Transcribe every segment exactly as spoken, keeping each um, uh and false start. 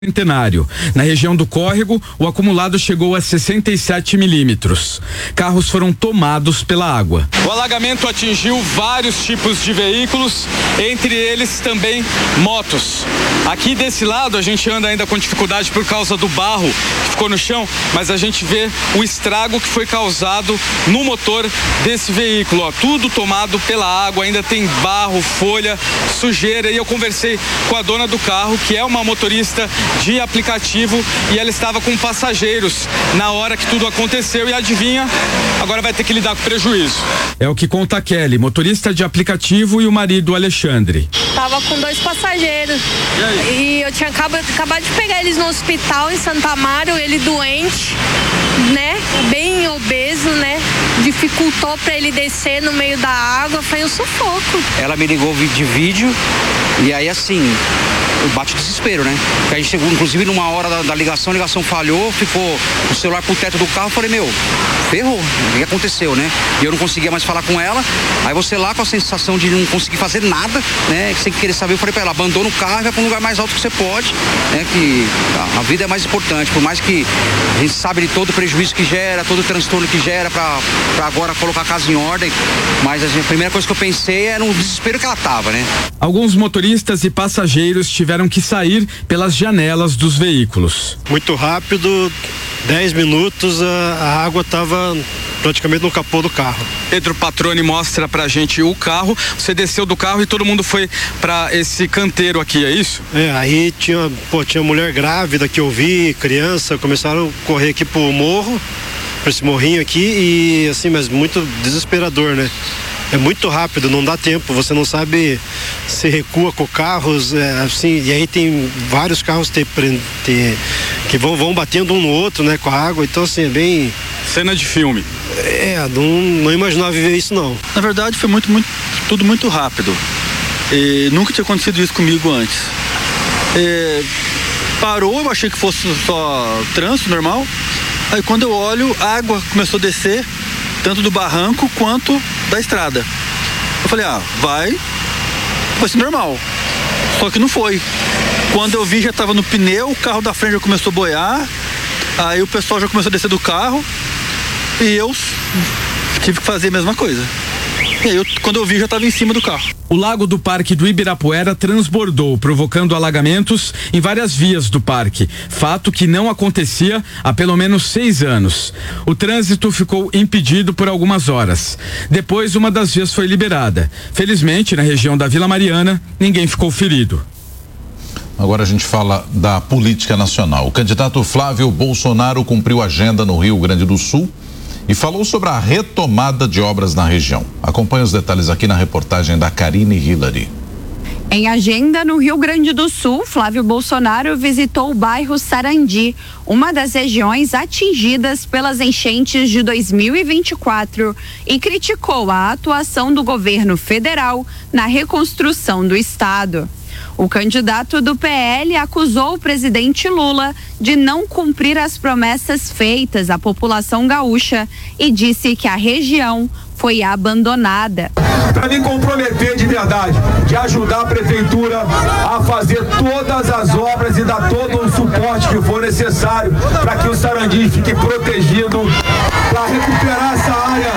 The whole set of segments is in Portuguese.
Centenário. Na região do córrego, o acumulado chegou a sessenta e sete milímetros. Carros foram tomados pela água. O alagamento atingiu vários tipos de veículos, entre eles também motos. Aqui desse lado a gente anda ainda com dificuldade por causa do barro que ficou no chão, mas a gente vê o estrago que foi causado no motor desse veículo. Ó, tudo tomado pela água, ainda tem barro, folha, sujeira. E eu conversei com a dona do carro, que é uma motorista de aplicativo, e ela estava com passageiros na hora que tudo aconteceu e adivinha, agora vai ter que lidar com prejuízo. É o que conta a Kelly, motorista de aplicativo, e o marido Alexandre. Tava com dois passageiros e, e eu tinha acabado, acabado de pegar eles no hospital em Santa Amaro, ele doente, né, bem obeso, né, dificultou para ele descer no meio da água, foi um sufoco. Ela me ligou de vídeo e aí assim, bate desespero, né? Porque a gente chegou, inclusive, numa hora da, da ligação, a ligação falhou, ficou o celular pro teto do carro, eu falei, meu, ferrou, o que aconteceu, né? E eu não conseguia mais falar com ela, aí você lá com a sensação de não conseguir fazer nada, né? Sem querer saber, eu falei pra ela, abandona o carro e vai pra um lugar mais alto que você pode, né? Que a, a vida é mais importante, por mais que a gente sabe de todo o prejuízo que gera, todo o transtorno que gera pra, pra agora colocar a casa em ordem, mas a, gente, a primeira coisa que eu pensei era no desespero que ela tava, né? Alguns motoristas e passageiros tiveram que sair pelas janelas dos veículos. Muito rápido, dez minutos, a, a água estava praticamente no capô do carro. Pedro Patrone mostra pra gente o carro. Você desceu do carro e todo mundo foi pra esse canteiro aqui, é isso? É, aí tinha, pô, tinha mulher grávida que eu vi, criança, começaram a correr aqui pro morro, pra esse morrinho aqui, e assim, mas muito desesperador, né? É muito rápido, não dá tempo, você não sabe se recua com carros, é, assim, e aí tem vários carros te, te, que vão, vão batendo um no outro, né, com a água, então assim, é bem... Cena de filme. É, não, não imaginava viver isso não. Na verdade foi muito, muito, tudo muito rápido, e nunca tinha acontecido isso comigo antes. É, parou, eu achei que fosse só trânsito normal, aí quando eu olho, a água começou a descer, tanto do barranco quanto da estrada. Eu falei, ah, vai, vai ser normal. Só que não foi. Quando eu vi, já estava no pneu, o carro da frente já começou a boiar, aí o pessoal já começou a descer do carro e eu tive que fazer a mesma coisa. E aí, eu, quando eu vi, já estava em cima do carro. O lago do Parque do Ibirapuera transbordou, provocando alagamentos em várias vias do parque, fato que não acontecia há pelo menos seis anos. O trânsito ficou impedido por algumas horas. Depois, uma das vias foi liberada. Felizmente, na região da Vila Mariana, ninguém ficou ferido. Agora a gente fala da política nacional. O candidato Flávio Bolsonaro cumpriu agenda no Rio Grande do Sul e falou sobre a retomada de obras na região. Acompanhe os detalhes aqui na reportagem da Karine Hillary. Em agenda no Rio Grande do Sul, Flávio Bolsonaro visitou o bairro Sarandi, uma das regiões atingidas pelas enchentes de dois mil e vinte e quatro, e criticou a atuação do governo federal na reconstrução do estado. O candidato do P L acusou o presidente Lula de não cumprir as promessas feitas à população gaúcha e disse que a região foi abandonada. Para me comprometer de verdade, de ajudar a prefeitura a fazer todas as obras e dar todo o suporte que for necessário para que o Sarandi fique protegido, para recuperar essa área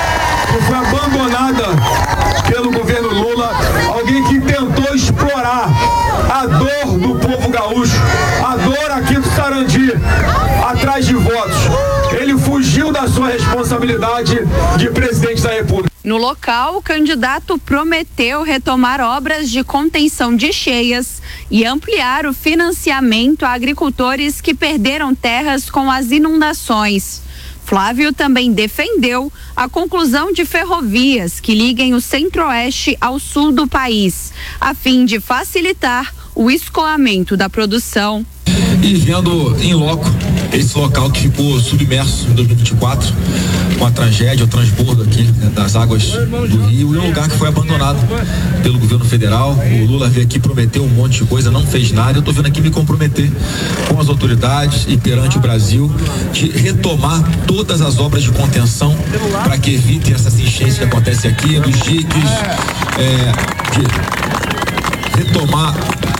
que foi abandonada pelo governo Lula, alguém que tentou explorar a dor do povo gaúcho, a dor aqui do Sarandi, atrás de votos. Ele fugiu da sua responsabilidade de presidente da República. No local, o candidato prometeu retomar obras de contenção de cheias e ampliar o financiamento a agricultores que perderam terras com as inundações. Flávio também defendeu a conclusão de ferrovias que liguem o centro-oeste ao sul do país, a fim de facilitar o escoamento da produção. E vendo em loco esse local que ficou submerso em dois mil e vinte e quatro, com a tragédia, o transbordo aqui, né, das águas do rio, e um lugar que foi abandonado pelo governo federal. O Lula veio aqui, prometeu um monte de coisa, não fez nada. Eu estou vindo aqui me comprometer com as autoridades e perante o Brasil de retomar todas as obras de contenção para que evite essas enchentes que acontecem aqui, dos diques, é, de retomar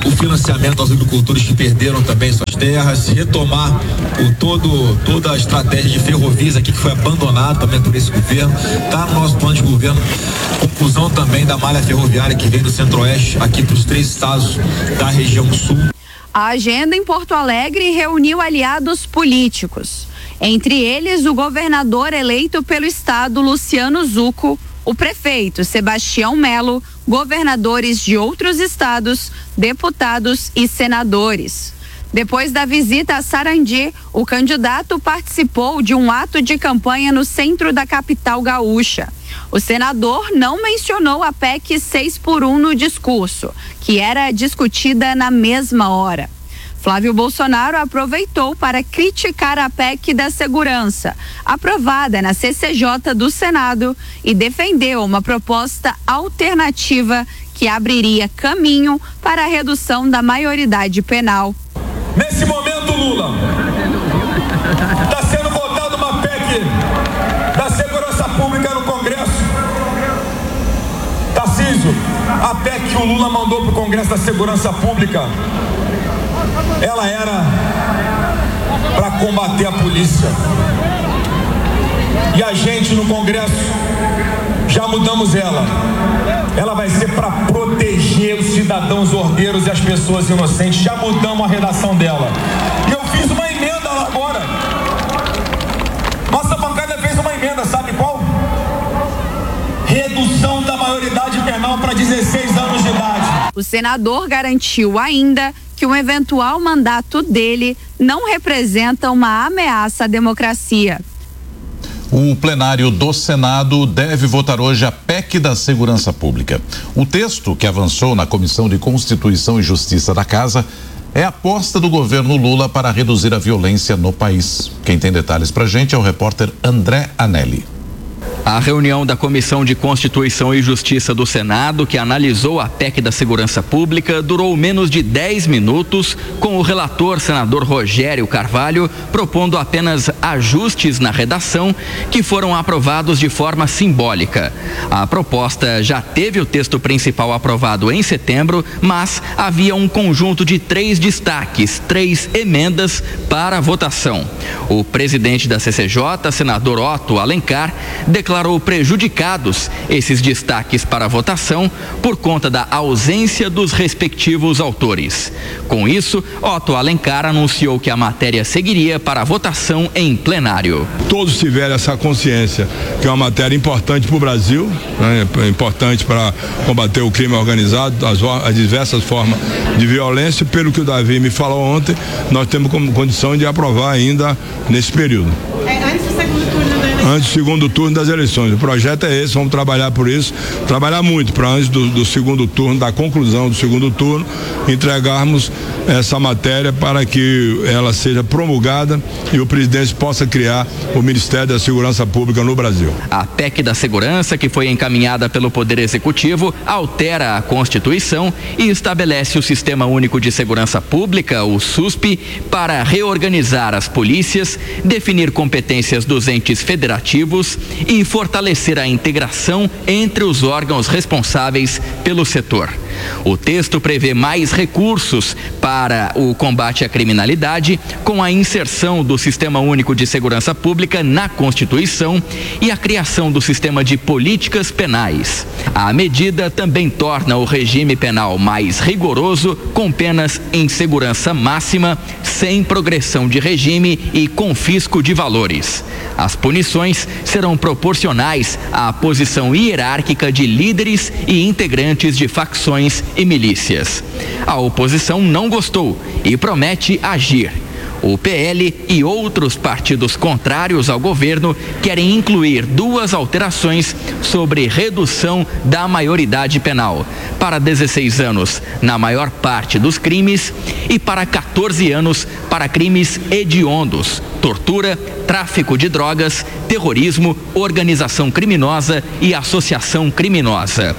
o financiamento aos agricultores que perderam também suas terras, retomar o todo, toda a estratégia de ferrovias aqui que foi abandonada também por esse governo. Está no nosso plano de governo, conclusão também da malha ferroviária que vem do Centro-Oeste aqui para os três estados da região sul. A agenda em Porto Alegre reuniu aliados políticos. Entre eles, o governador eleito pelo estado, Luciano Zucco, o prefeito Sebastião Melo, governadores de outros estados, deputados e senadores. Depois da visita a Sarandi, o candidato participou de um ato de campanha no centro da capital gaúcha. O senador não mencionou a P E C seis por um no discurso, que era discutida na mesma hora. Flávio Bolsonaro aproveitou para criticar a P E C da segurança, aprovada na C C J do Senado, e defendeu uma proposta alternativa que abriria caminho para a redução da maioridade penal. Nesse momento, Lula, está sendo votada uma P E C da segurança pública no Congresso. Tarcísio, a P E C que o Lula mandou para o Congresso da Segurança Pública, ela era para combater a polícia. E a gente no Congresso já mudamos ela. Ela vai ser para proteger os cidadãos ordeiros e as pessoas inocentes. Já mudamos a redação dela. E eu fiz uma emenda lá agora. Nossa bancada fez uma emenda, sabe qual? Redução da maioridade penal para dezesseis anos de idade. O senador garantiu ainda que um eventual mandato dele não representa uma ameaça à democracia. O plenário do Senado deve votar hoje a P E C da Segurança Pública. O texto, que avançou na Comissão de Constituição e Justiça da Casa, é a aposta do governo Lula para reduzir a violência no país. Quem tem detalhes pra gente é o repórter André Anelli. A reunião da Comissão de Constituição e Justiça do Senado, que analisou a P E C da Segurança Pública, durou menos de dez minutos, com o relator, senador Rogério Carvalho, propondo apenas ajustes na redação que foram aprovados de forma simbólica. A proposta já teve o texto principal aprovado em setembro, mas havia um conjunto de três destaques, três emendas para a votação. O presidente da C C J, senador Otto Alencar, declarou declarou prejudicados esses destaques para a votação por conta da ausência dos respectivos autores. Com isso, Otto Alencar anunciou que a matéria seguiria para a votação em plenário. Todos tiveram essa consciência que é uma matéria importante para o Brasil, né? Importante para combater o crime organizado, as, as diversas formas de violência. Pelo que o Davi me falou ontem, nós temos como condição de aprovar ainda nesse período. É, antes do segundo turno da eleição. Antes do segundo turno das eleições. O projeto é esse, vamos trabalhar por isso, trabalhar muito para antes do, do segundo turno, da conclusão do segundo turno, entregarmos essa matéria para que ela seja promulgada e o presidente possa criar o Ministério da Segurança Pública no Brasil. A P E C da Segurança, que foi encaminhada pelo Poder Executivo, altera a Constituição e estabelece o Sistema Único de Segurança Pública, o SUSP, para reorganizar as polícias, definir competências dos entes federativos e fortalecer a integração entre os órgãos responsáveis pelo setor. O texto prevê mais recursos para o combate à criminalidade, com a inserção do Sistema Único de Segurança Pública na Constituição e a criação do sistema de políticas penais. A medida também torna o regime penal mais rigoroso, com penas em segurança máxima, sem progressão de regime e confisco de valores. As punições serão proporcionais à posição hierárquica de líderes e integrantes de facções e milícias. A oposição não gostou e promete agir. O P L e outros partidos contrários ao governo querem incluir duas alterações sobre redução da maioridade penal, para dezesseis anos na maior parte dos crimes e para quatorze anos para crimes hediondos, tortura, tráfico de drogas, terrorismo, organização criminosa e associação criminosa.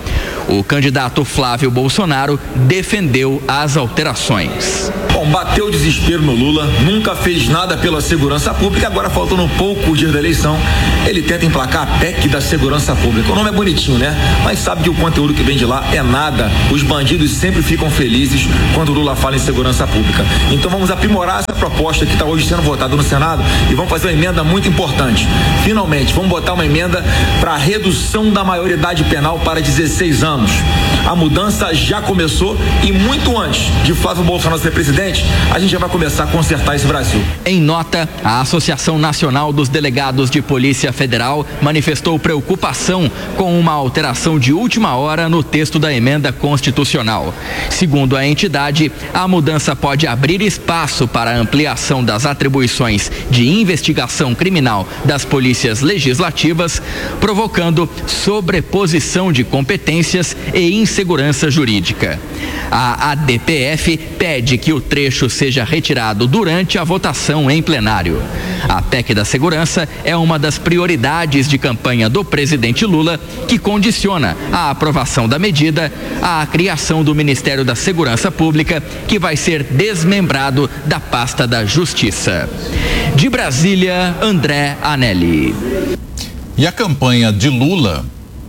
O candidato Flávio Bolsonaro defendeu as alterações. Bom, bateu o desespero no Lula, nunca fez nada pela segurança pública, agora faltando poucos dias da eleição, ele tenta emplacar a P E C da segurança pública. O nome é bonitinho, né? Mas sabe que o conteúdo que vem de lá é nada. Os bandidos sempre ficam felizes quando o Lula fala em segurança pública. Então vamos aprimorar essa proposta que está hoje sendo votada no Senado e vamos fazer uma emenda muito importante. Finalmente, vamos botar uma emenda para a redução da maioridade penal para dezesseis anos. A mudança já começou e muito antes de Flávio Bolsonaro ser presidente, a gente já vai começar a consertar esse Brasil. Em nota, a Associação Nacional dos Delegados de Polícia Federal manifestou preocupação com uma alteração de última hora no texto da emenda constitucional. Segundo a entidade, a mudança pode abrir espaço para a ampliação das atribuições de investigação criminal das polícias legislativas, provocando sobreposição de competências e insegurança jurídica. A A D P F pede que o trecho seja retirado durante a votação em plenário. A P E C da Segurança é uma das prioridades de campanha do presidente Lula, que condiciona a aprovação da medida à criação do Ministério da Segurança Pública, que vai ser desmembrado da pasta da Justiça. De Brasília, André Anelli. E a campanha de Lula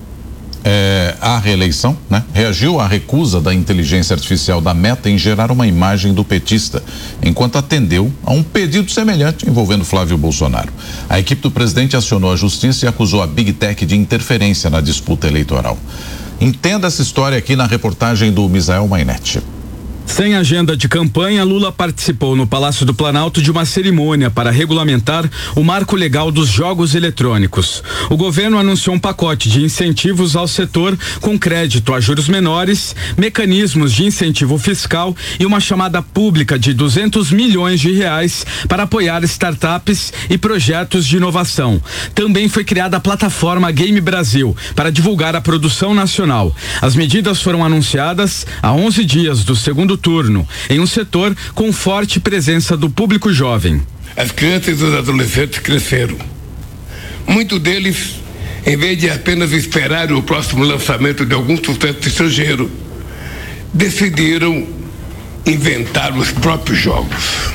É, a reeleição, né? Reagiu à recusa da inteligência artificial da Meta em gerar uma imagem do petista, enquanto atendeu a um pedido semelhante envolvendo Flávio Bolsonaro. A equipe do presidente acionou a justiça e acusou a Big Tech de interferência na disputa eleitoral. Entenda essa história aqui na reportagem do Misael Mainetti. Sem agenda de campanha, Lula participou no Palácio do Planalto de uma cerimônia para regulamentar o marco legal dos jogos eletrônicos. O governo anunciou um pacote de incentivos ao setor com crédito a juros menores, mecanismos de incentivo fiscal e uma chamada pública de duzentos milhões de reais para apoiar startups e projetos de inovação. Também foi criada a plataforma Game Brasil para divulgar a produção nacional. As medidas foram anunciadas há onze dias do segundo turno, em um setor com forte presença do público jovem. As crianças e os adolescentes cresceram. Muitos deles, em vez de apenas esperar o próximo lançamento de algum sucesso estrangeiro, decidiram inventar os próprios jogos.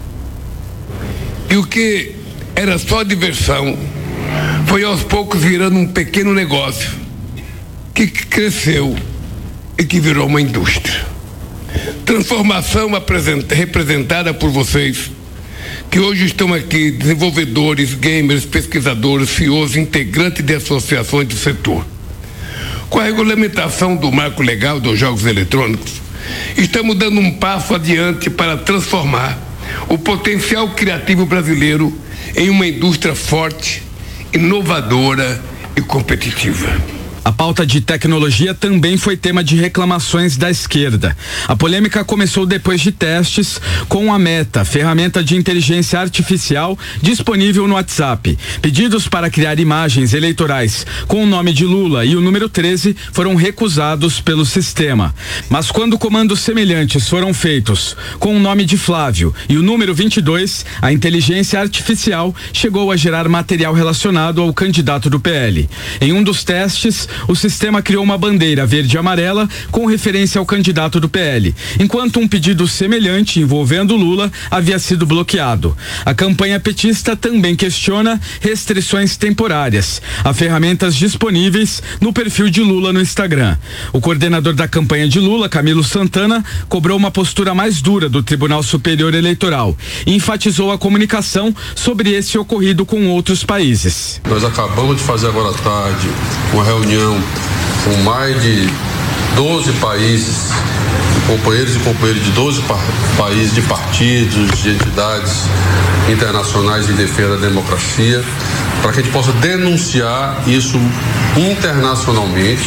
E o que era só diversão foi aos poucos virando um pequeno negócio que cresceu e que virou uma indústria. Transformação representada por vocês, que hoje estão aqui, desenvolvedores, gamers, pesquisadores, C E Os, integrantes de associações do setor. Com a regulamentação do marco legal dos jogos eletrônicos, estamos dando um passo adiante para transformar o potencial criativo brasileiro em uma indústria forte, inovadora e competitiva. A pauta de tecnologia também foi tema de reclamações da esquerda. A polêmica começou depois de testes com a Meta, ferramenta de inteligência artificial disponível no WhatsApp. Pedidos para criar imagens eleitorais com o nome de Lula e o número treze foram recusados pelo sistema. Mas quando comandos semelhantes foram feitos com o nome de Flávio e o número vinte e dois, a inteligência artificial chegou a gerar material relacionado ao candidato do P L. Em um dos testes, o sistema criou uma bandeira verde e amarela com referência ao candidato do P L, enquanto um pedido semelhante envolvendo Lula havia sido bloqueado. A campanha petista também questiona restrições temporárias a ferramentas disponíveis no perfil de Lula no Instagram. O coordenador da campanha de Lula, Camilo Santana, cobrou uma postura mais dura do Tribunal Superior Eleitoral e enfatizou a comunicação sobre esse ocorrido com outros países. Nós acabamos de fazer agora à tarde uma reunião com mais de doze países, companheiros e companheiras de doze pa- países, de partidos, de entidades internacionais de defesa da democracia, para que a gente possa denunciar isso internacionalmente,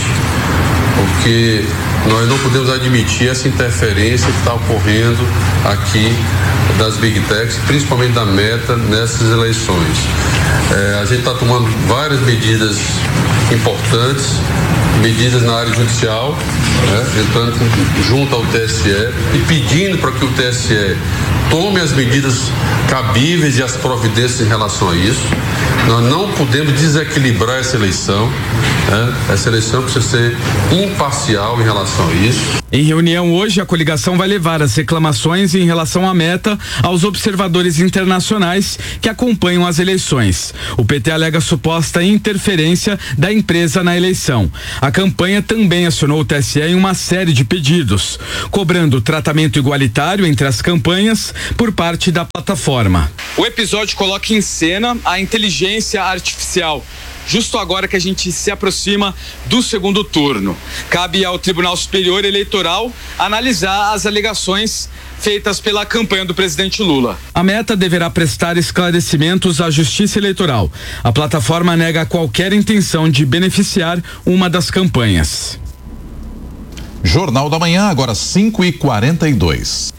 porque nós não podemos admitir essa interferência que está ocorrendo aqui das Big Techs, principalmente da Meta, nessas eleições. É, a gente está tomando várias medidas importantes, medidas na área judicial, né, entrando junto ao T S E e pedindo para que o T S E tome as medidas cabíveis e as providências em relação a isso. Nós não podemos desequilibrar essa eleição, né? Essa eleição precisa ser imparcial em relação a isso. Em reunião hoje, a coligação vai levar as reclamações em relação à meta aos observadores internacionais que acompanham as eleições. O P T alega suposta interferência da empresa na eleição. A campanha também acionou o T S E em uma série de pedidos, cobrando tratamento igualitário entre as campanhas por parte da plataforma. O episódio coloca em cena a inteligência artificial, justo agora que a gente se aproxima do segundo turno. Cabe ao Tribunal Superior Eleitoral analisar as alegações feitas pela campanha do presidente Lula. A Meta deverá prestar esclarecimentos à Justiça Eleitoral. A plataforma nega qualquer intenção de beneficiar uma das campanhas. Jornal da Manhã, agora cinco e quarenta e dois.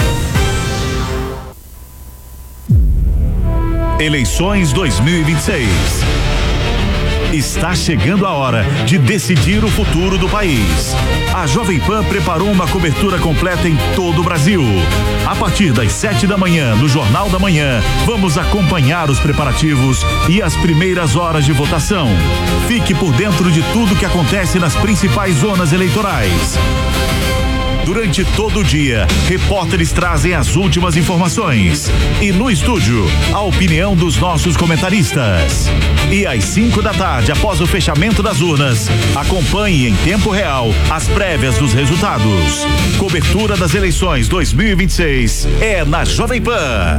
Eleições dois mil e vinte e seis. Está chegando a hora de decidir o futuro do país. A Jovem Pan preparou uma cobertura completa em todo o Brasil. A partir das sete da manhã, no Jornal da Manhã, vamos acompanhar os preparativos e as primeiras horas de votação. Fique por dentro de tudo que acontece nas principais zonas eleitorais. Durante todo o dia, repórteres trazem as últimas informações. E no estúdio, a opinião dos nossos comentaristas. E às cinco da tarde, após o fechamento das urnas, acompanhe em tempo real as prévias dos resultados. Cobertura das eleições dois mil e vinte e seis é na Jovem Pan.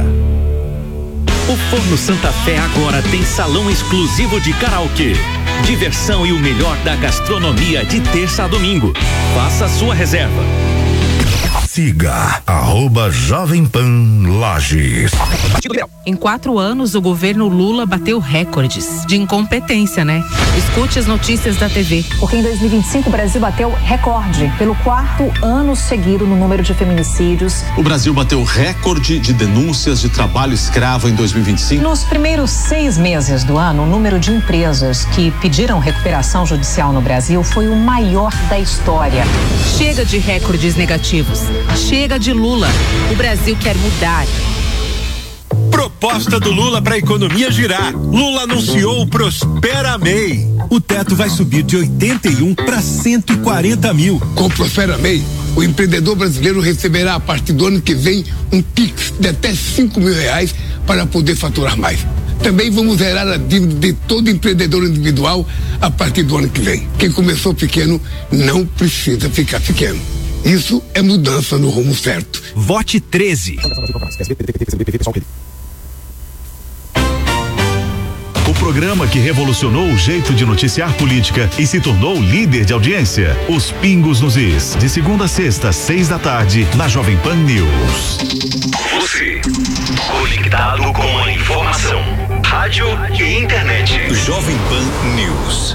O Forno Santa Fé agora tem salão exclusivo de karaokê. Diversão e o melhor da gastronomia de terça a domingo. Faça a sua reserva. Siga arroba Jovem Pan Lages. Em quatro anos, o governo Lula bateu recordes de incompetência, né? Escute as notícias da T V. Porque em dois mil e vinte e cinco o Brasil bateu recorde pelo quarto ano seguido no número de feminicídios. O Brasil bateu recorde de denúncias de trabalho escravo em dois mil e vinte e cinco. Nos primeiros seis meses do ano, o número de empresas que pediram recuperação judicial no Brasil foi o maior da história. Chega de recordes negativos. Chega de Lula. O Brasil quer mudar. Proposta do Lula para a economia girar. Lula anunciou o Prospera M E I. O teto vai subir de oitenta e um para cento e quarenta mil. Com o Prospera M E I, o empreendedor brasileiro receberá a partir do ano que vem um Pix de até cinco mil reais para poder faturar mais. Também vamos zerar a dívida de todo empreendedor individual a partir do ano que vem. Quem começou pequeno não precisa ficar pequeno. Isso é mudança no rumo certo. Vote treze. O programa que revolucionou o jeito de noticiar política e se tornou líder de audiência. Os Pingos nos Is. De segunda a sexta, seis da tarde, na Jovem Pan News. Você, conectado com a informação. Rádio e internet. Jovem Pan News.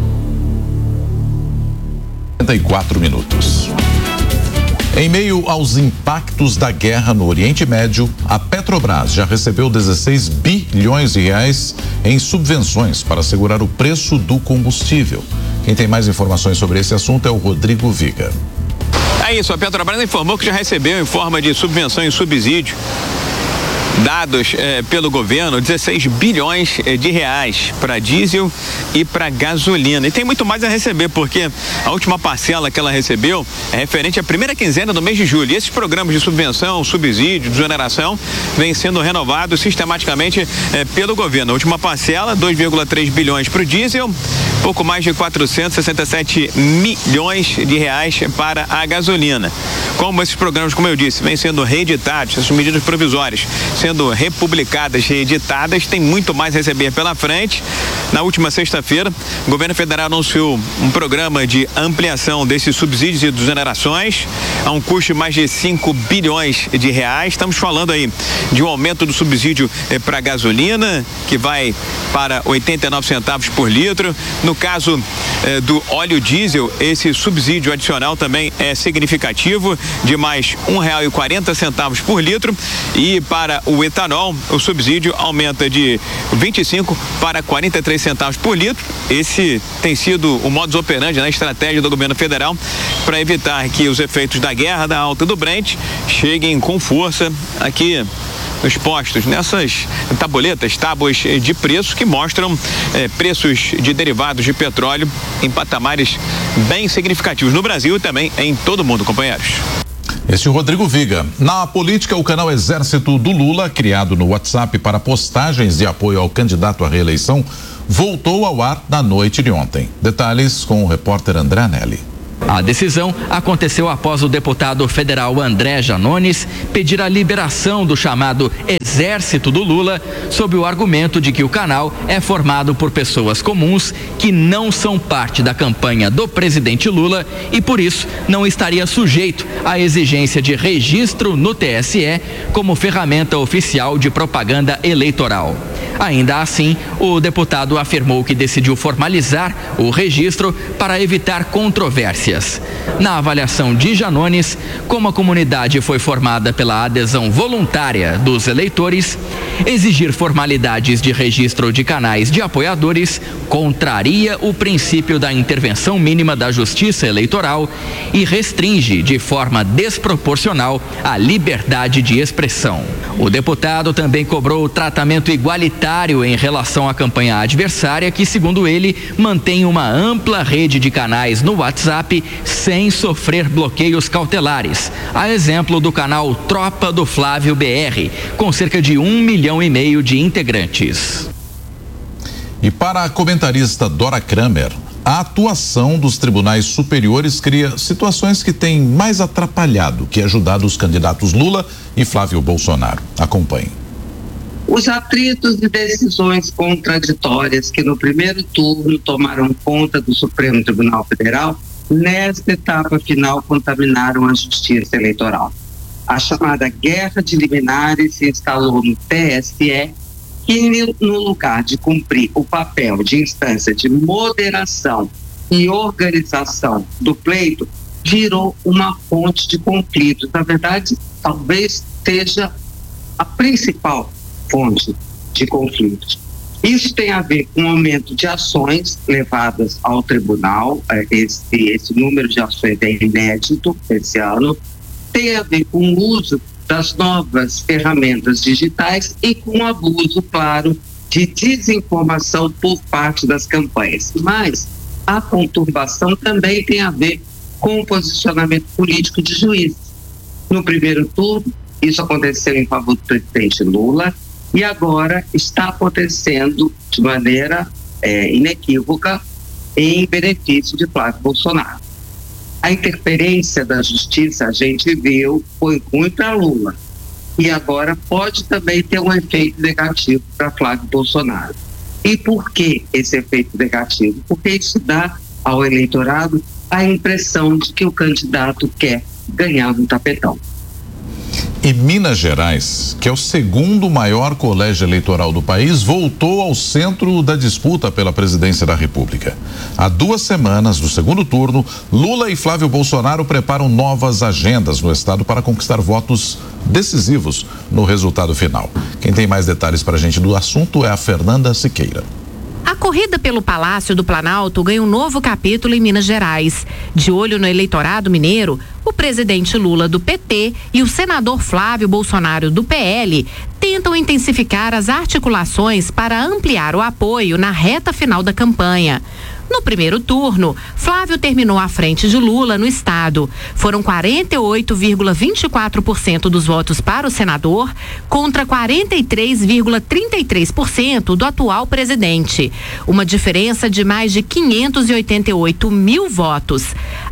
quarenta e quatro minutos. Em meio aos impactos da guerra no Oriente Médio, a Petrobras já recebeu dezesseis bilhões de reais em subvenções para segurar o preço do combustível. Quem tem mais informações sobre esse assunto é o Rodrigo Viga. É isso, a Petrobras informou que já recebeu em forma de subvenção e subsídio dados eh, pelo governo dezesseis bilhões eh, de reais para diesel e para gasolina. E tem muito mais a receber, porque a última parcela que ela recebeu é referente à primeira quinzena do mês de julho. E esses programas de subvenção, subsídio, desoneração, vêm sendo renovados sistematicamente eh, pelo governo. A última parcela, dois vírgula três bilhões para o diesel, pouco mais de quatrocentos e sessenta e sete milhões de reais para a gasolina. Como esses programas, como eu disse, vêm sendo reeditados, essas medidas provisórias sendo republicadas, reeditadas, tem muito mais a receber pela frente. Na última sexta-feira, o governo federal anunciou um programa de ampliação desses subsídios e desonerações a um custo de mais de cinco bilhões de reais. Estamos falando aí de um aumento do subsídio eh, para gasolina, que vai para oitenta e nove centavos por litro. No caso eh, do óleo diesel, esse subsídio adicional também é significativo, de mais um real e quarenta centavos por litro, e para o etanol o subsídio aumenta de vinte e cinco para quarenta e três centavos por litro. Esse tem sido o modus operandi, na estratégia do governo federal para evitar que os efeitos da guerra, da alta do Brent, cheguem com força aqui nos postos, nessas tabuletas, tábuas de preço que mostram eh, preços de derivados de petróleo em patamares bem significativos no Brasil e também em todo o mundo, companheiros. Este é o Rodrigo Viga. Na política, o canal Exército do Lula, criado no WhatsApp para postagens de apoio ao candidato à reeleição, voltou ao ar na noite de ontem. Detalhes com o repórter André Anelli. A decisão aconteceu após o deputado federal André Janones pedir a liberação do chamado Exército do Lula, sob o argumento de que o canal é formado por pessoas comuns que não são parte da campanha do presidente Lula e, por isso, não estaria sujeito à exigência de registro no T S E como ferramenta oficial de propaganda eleitoral. Ainda assim, o deputado afirmou que decidiu formalizar o registro para evitar controvérsias. Na avaliação de Janones, como a comunidade foi formada pela adesão voluntária dos eleitores, exigir formalidades de registro de canais de apoiadores contraria o princípio da intervenção mínima da Justiça Eleitoral e restringe de forma desproporcional a liberdade de expressão. O deputado também cobrou tratamento igualitário em relação à campanha adversária, que, segundo ele, mantém uma ampla rede de canais no WhatsApp sem sofrer bloqueios cautelares, a exemplo do canal Tropa do Flávio B R, com cerca de um milhão e meio de integrantes. E para a comentarista Dora Kramer, a atuação dos tribunais superiores cria situações que têm mais atrapalhado que ajudado os candidatos Lula e Flávio Bolsonaro. Acompanhe. Os atritos e decisões contraditórias que no primeiro turno tomaram conta do Supremo Tribunal Federal, nesta etapa final contaminaram a Justiça Eleitoral. A chamada guerra de liminares se instalou no T S E, que no lugar de cumprir o papel de instância de moderação e organização do pleito, virou uma fonte de conflitos. Na verdade, talvez seja a principal fonte de conflitos. Isso tem a ver com o aumento de ações levadas ao tribunal, esse, esse número de ações é inédito esse ano, tem a ver com o uso das novas ferramentas digitais e com o abuso, claro, de desinformação por parte das campanhas. Mas a conturbação também tem a ver com o posicionamento político de juízes. No primeiro turno, isso aconteceu em favor do presidente Lula e agora está acontecendo de maneira é, inequívoca em benefício de Flávio Bolsonaro. A interferência da justiça, a gente viu, foi ruim para Lula. E agora pode também ter um efeito negativo para Flávio Bolsonaro. E por que esse efeito negativo? Porque isso dá ao eleitorado a impressão de que o candidato quer ganhar no tapetão. E Minas Gerais, que é o segundo maior colégio eleitoral do país, voltou ao centro da disputa pela presidência da República. Há duas semanas do segundo turno, Lula e Flávio Bolsonaro preparam novas agendas no estado para conquistar votos decisivos no resultado final. Quem tem mais detalhes para a gente do assunto é a Fernanda Siqueira. A corrida pelo Palácio do Planalto ganha um novo capítulo em Minas Gerais. De olho no eleitorado mineiro, o presidente Lula do P T e o senador Flávio Bolsonaro do P L tentam intensificar as articulações para ampliar o apoio na reta final da campanha. No primeiro turno, Flávio terminou à frente de Lula no estado. Foram quarenta e oito vírgula vinte e quatro por cento dos votos para o senador contra quarenta e três vírgula trinta e três por cento do atual presidente. Uma diferença de mais de quinhentos e oitenta e oito mil votos.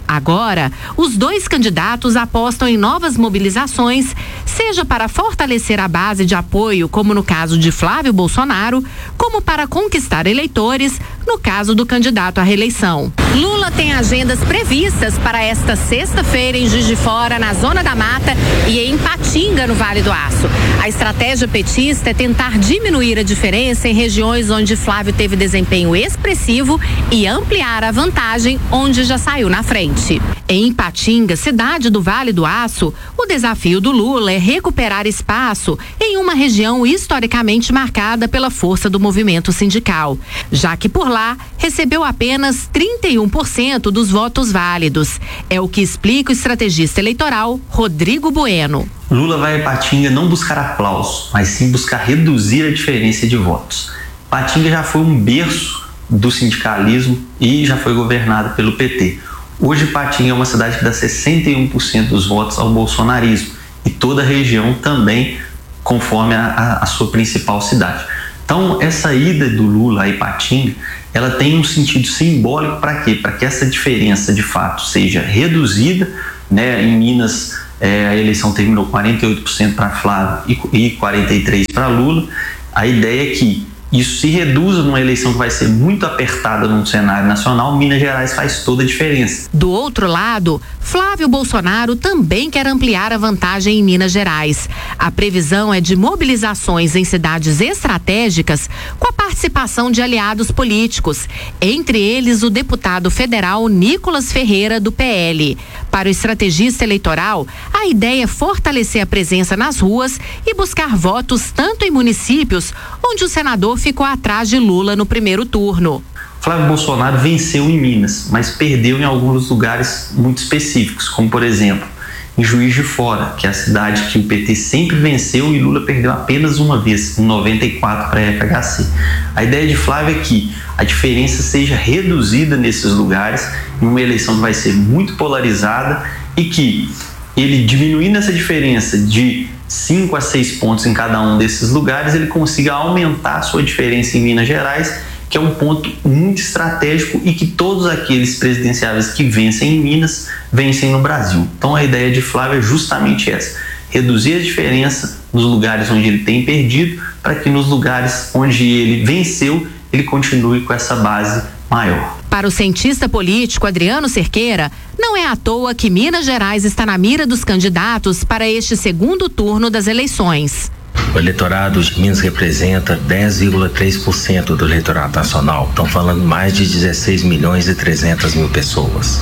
Agora, os dois candidatos apostam em novas mobilizações, seja para fortalecer a base de apoio, como no caso de Flávio Bolsonaro, como para conquistar eleitores, no caso do candidato à reeleição. Lula tem agendas previstas para esta sexta-feira em Juiz de Fora, na Zona da Mata, e em Ipatinga, no Vale do Aço. A estratégia petista é tentar diminuir a diferença em regiões onde Flávio teve desempenho expressivo e ampliar a vantagem onde já saiu na frente. Em Ipatinga, cidade do Vale do Aço, o desafio do Lula é recuperar espaço em uma região historicamente marcada pela força do movimento sindical, já que por lá recebeu apenas trinta e um por cento dos votos válidos. É o que explica o estrategista eleitoral Rodrigo Bueno. Lula vai a Ipatinga não buscar aplauso, mas sim buscar reduzir a diferença de votos. Ipatinga já foi um berço do sindicalismo e já foi governado pelo P T. Hoje, Ipatinga é uma cidade que dá sessenta e um por cento dos votos ao bolsonarismo e toda a região também conforme a, a, a sua principal cidade. Então, essa ida do Lula a Ipatinga, ela tem um sentido simbólico para quê? Para que essa diferença, de fato, seja reduzida, né? Em Minas, é, a eleição terminou quarenta e oito por cento para Flávio e quarenta e três por cento para Lula. A ideia é que isso se reduza numa eleição que vai ser muito apertada num cenário nacional. Minas Gerais faz toda a diferença. Do outro lado, Flávio Bolsonaro também quer ampliar a vantagem em Minas Gerais. A previsão é de mobilizações em cidades estratégicas com a participação de aliados políticos, entre eles o deputado federal Nicolas Ferreira, do P L. Para o estrategista eleitoral, a ideia é fortalecer a presença nas ruas e buscar votos tanto em municípios onde o senador ficou atrás de Lula no primeiro turno. Flávio Bolsonaro venceu em Minas, mas perdeu em alguns lugares muito específicos, como por exemplo, em Juiz de Fora, que é a cidade que o P T sempre venceu e Lula perdeu apenas uma vez, em noventa e quatro para a F H C. A ideia de Flávio é que a diferença seja reduzida nesses lugares, em uma eleição que vai ser muito polarizada e que ele, diminuindo essa diferença de cinco a seis pontos em cada um desses lugares, ele consiga aumentar a sua diferença em Minas Gerais, que é um ponto muito estratégico e que todos aqueles presidenciáveis que vencem em Minas, vencem no Brasil. Então a ideia de Flávio é justamente essa, reduzir a diferença nos lugares onde ele tem perdido, para que nos lugares onde ele venceu, ele continue com essa base maior. Para o cientista político Adriano Cerqueira, não é à toa que Minas Gerais está na mira dos candidatos para este segundo turno das eleições. O eleitorado de Minas representa dez vírgula três por cento do eleitorado nacional. Estão falando mais de dezesseis milhões e trezentas mil pessoas.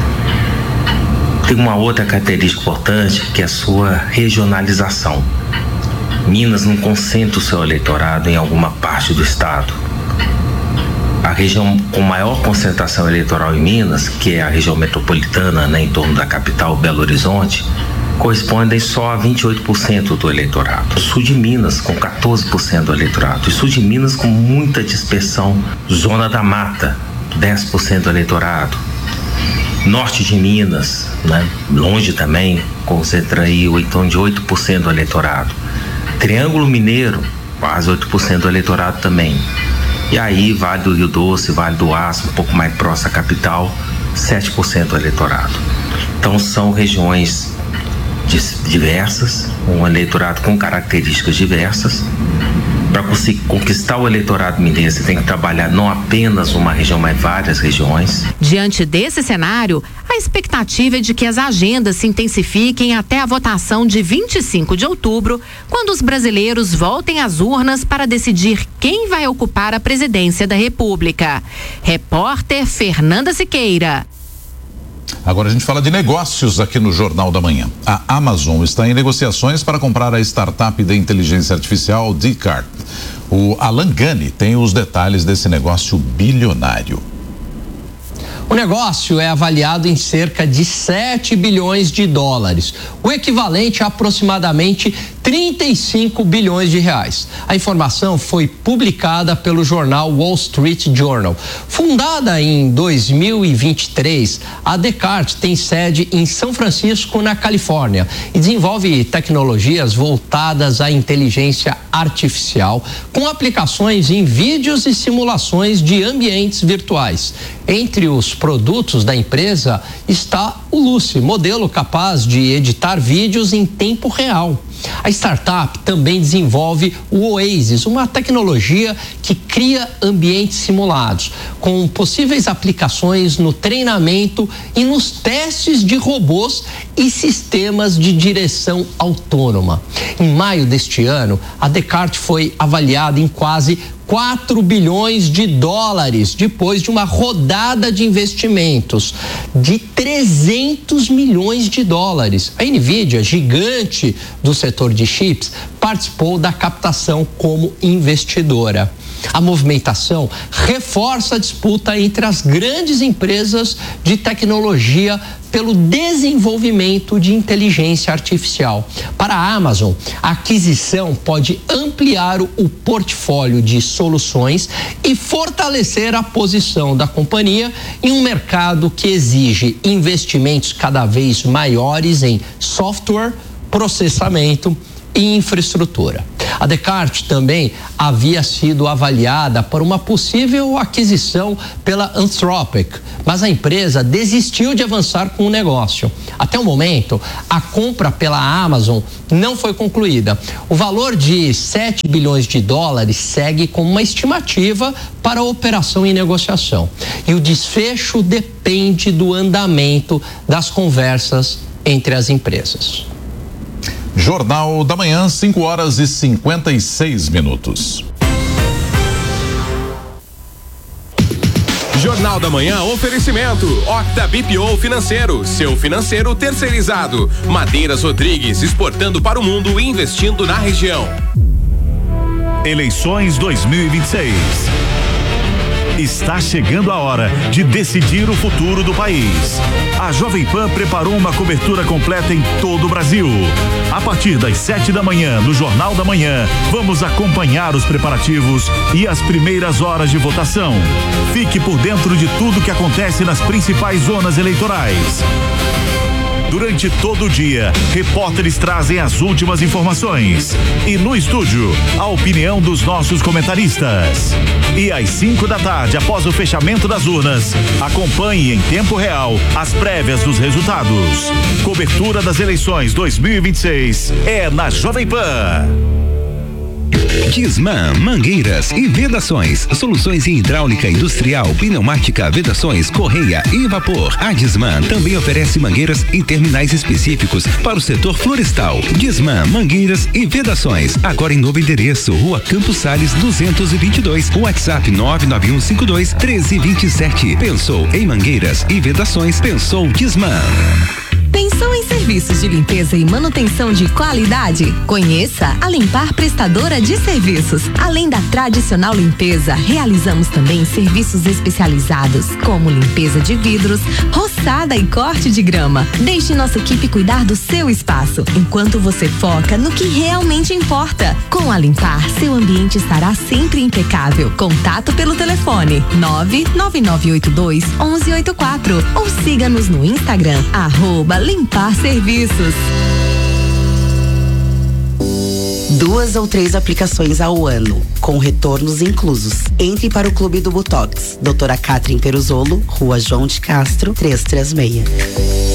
Tem uma outra característica importante, que é a sua regionalização. Minas não concentra o seu eleitorado em alguma parte do estado. A região com maior concentração eleitoral em Minas, que é a região metropolitana, né, em torno da capital, Belo Horizonte, correspondem só a vinte e oito por cento do eleitorado. O sul de Minas, com quatorze por cento do eleitorado. O sul de Minas, com muita dispersão. Zona da Mata, dez por cento do eleitorado. Norte de Minas, né, longe também, concentra aí em torno de oito por cento do eleitorado. Triângulo Mineiro, quase oito por cento do eleitorado também. E aí, Vale do Rio Doce, Vale do Aço, um pouco mais próximo à capital, sete por cento do eleitorado. Então são regiões diversas, um eleitorado com características diversas. Para conseguir conquistar o eleitorado mineiro, você tem que trabalhar não apenas uma região, mas várias regiões. Diante desse cenário, a expectativa é de que as agendas se intensifiquem até a votação de vinte e cinco de outubro, quando os brasileiros voltem às urnas para decidir quem vai ocupar a presidência da República. Repórter Fernanda Siqueira. Agora a gente fala de negócios aqui no Jornal da Manhã. A Amazon está em negociações para comprar a startup de inteligência artificial Descartes. O Alan Gani tem os detalhes desse negócio bilionário. O negócio é avaliado em cerca de sete bilhões de dólares, o equivalente a aproximadamente trinta e cinco bilhões de reais. A informação foi publicada pelo jornal Wall Street Journal. Fundada em dois mil e vinte e três, a Descartes tem sede em São Francisco, na Califórnia, e desenvolve tecnologias voltadas à inteligência artificial, com aplicações em vídeos e simulações de ambientes virtuais. Entre os produtos da empresa está o Lucy, modelo capaz de editar vídeos em tempo real. A startup também desenvolve o Oasis, uma tecnologia que cria ambientes simulados, com possíveis aplicações no treinamento e nos testes de robôs e sistemas de direção autônoma. Em maio deste ano, a Descartes foi avaliada em quase quatro bilhões de dólares, depois de uma rodada de investimentos de trezentos milhões de dólares. A Nvidia, gigante do setor de chips, participou da captação como investidora. A movimentação reforça a disputa entre as grandes empresas de tecnologia pelo desenvolvimento de inteligência artificial. Para a Amazon, a aquisição pode ampliar o portfólio de soluções e fortalecer a posição da companhia em um mercado que exige investimentos cada vez maiores em software, processamento e infraestrutura. A Descartes também havia sido avaliada por uma possível aquisição pela Anthropic, mas a empresa desistiu de avançar com o negócio. Até o momento, a compra pela Amazon não foi concluída. O valor de sete bilhões de dólares segue como uma estimativa para a operação em negociação. E o desfecho depende do andamento das conversas entre as empresas. Jornal da Manhã, cinco horas e cinquenta e seis minutos. Jornal da Manhã, oferecimento Octa B P O Financeiro, seu financeiro terceirizado. Madeiras Rodrigues, exportando para o mundo e investindo na região. Eleições dois mil e vinte e seis. Está chegando a hora de decidir o futuro do país. A Jovem Pan preparou uma cobertura completa em todo o Brasil. A partir das sete da manhã, no Jornal da Manhã, vamos acompanhar os preparativos e as primeiras horas de votação. Fique por dentro de tudo que acontece nas principais zonas eleitorais. Durante todo o dia, repórteres trazem as últimas informações. E no estúdio, a opinião dos nossos comentaristas. E às cinco da tarde, após o fechamento das urnas, acompanhe em tempo real as prévias dos resultados. Cobertura das eleições dois mil e vinte e seis é na Jovem Pan. Disman, mangueiras e vedações, soluções em hidráulica industrial, pneumática, vedações, correia e vapor. A Disman também oferece mangueiras e terminais específicos para o setor florestal. Disman, mangueiras e vedações, agora em novo endereço, Rua Campos Sales duzentos e vinte e dois, WhatsApp nove nove um cinco dois um três dois sete. Pensou em mangueiras e vedações, pensou Disman. Pensou em serviços de limpeza e manutenção de qualidade? Conheça a Limpar Prestadora de Serviços. Além da tradicional limpeza, realizamos também serviços especializados, como limpeza de vidros, roçada e corte de grama. Deixe nossa equipe cuidar do seu espaço, enquanto você foca no que realmente importa. Com a Limpar, seu ambiente estará sempre impecável. Contato pelo telefone nove nove nove oito dois um um oito quatro ou siga-nos no Instagram, arroba Limpar Serviços. Duas ou três aplicações ao ano, com retornos inclusos. Entre para o Clube do Botox. Doutora Catherine Peruzolo, Rua João de Castro, trezentos e trinta e seis.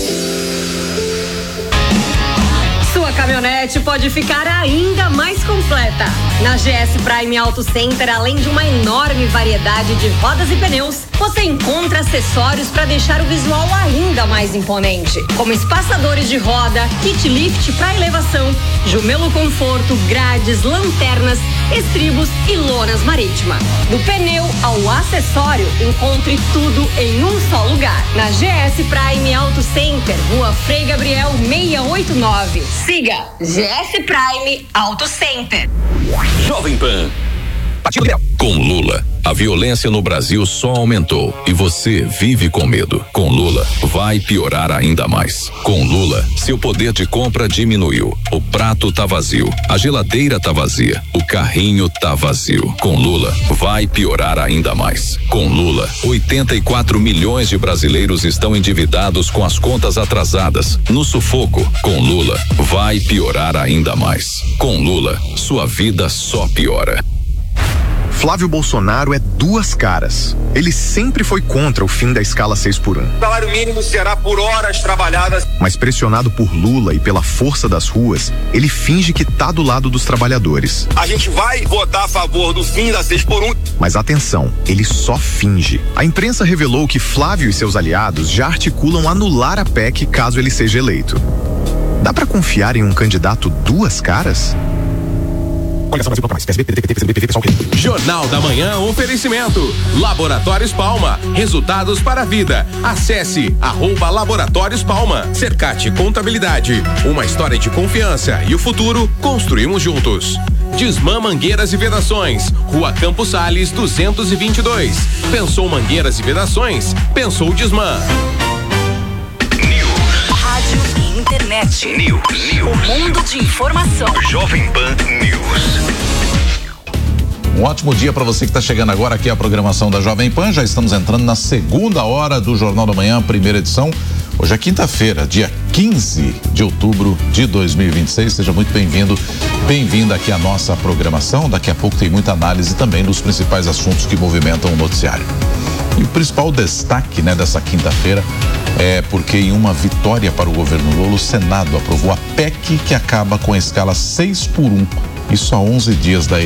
Sua caminhonete pode ficar ainda mais completa. Na G S Prime Auto Center, além de uma enorme variedade de rodas e pneus, você encontra acessórios para deixar o visual ainda mais imponente, como espaçadores de roda, kit lift para elevação, jumelo conforto, grades, lanternas, estribos e lonas marítima. Do pneu ao acessório, encontre tudo em um só lugar. Na G S Prime Auto Center, Rua Frei Gabriel seiscentos e oitenta e nove. Siga G S Prime Auto Center. Jovem Pan. Com Lula, a violência no Brasil só aumentou e você vive com medo. Com Lula, vai piorar ainda mais. Com Lula, seu poder de compra diminuiu. O prato tá vazio, a geladeira tá vazia, o carrinho tá vazio. Com Lula, vai piorar ainda mais. Com Lula, oitenta e quatro milhões de brasileiros estão endividados com as contas atrasadas, no sufoco. Com Lula, vai piorar ainda mais. Com Lula, sua vida só piora. Flávio Bolsonaro é duas caras. Ele sempre foi contra o fim da escala seis por um. O salário mínimo será por horas trabalhadas. Mas pressionado por Lula e pela força das ruas, ele finge que tá do lado dos trabalhadores. A gente vai votar a favor do fim da seis por um. Mas atenção, ele só finge. A imprensa revelou que Flávio e seus aliados já articulam anular a P E C caso ele seja eleito. Dá pra confiar em um candidato duas caras? Jornal da Manhã, oferecimento Laboratórios Palma, resultados para a vida. Acesse arroba Laboratórios Palma. Cercate Contabilidade, uma história de confiança e o futuro construímos juntos. Desmã Mangueiras e Vedações, Rua Campos Sales duzentos e vinte e dois. Pensou Mangueiras e Vedações? Pensou Desmã. Rádio e internet. News. News. O mundo de informação. Jovem Pan News. Um ótimo dia para você que está chegando agora aqui à programação da Jovem Pan. Já estamos entrando na segunda hora do Jornal da Manhã, primeira edição. Hoje é quinta-feira, dia quinze de outubro de dois mil e vinte e seis. Seja muito bem-vindo, bem-vinda aqui à nossa programação. Daqui a pouco tem muita análise também dos principais assuntos que movimentam o noticiário. E o principal destaque, né, dessa quinta-feira é porque em uma vitória para o governo Lula, o Senado aprovou a P E C que acaba com a escala seis por um. Isso há onze dias da